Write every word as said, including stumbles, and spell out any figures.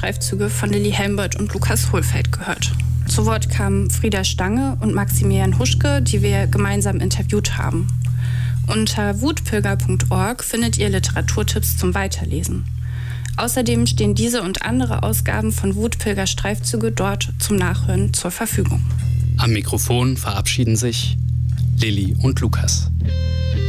Streifzüge von Lilly Helmbold und Lukas Hohlfeld gehört. Zu Wort kamen Frieda Stange und Maximilian Huschke, die wir gemeinsam interviewt haben. Unter wutpilger punkt org findet ihr Literaturtipps zum Weiterlesen. Außerdem stehen diese und andere Ausgaben von Wutpilger Streifzüge dort zum Nachhören zur Verfügung. Am Mikrofon verabschieden sich Lilly und Lukas.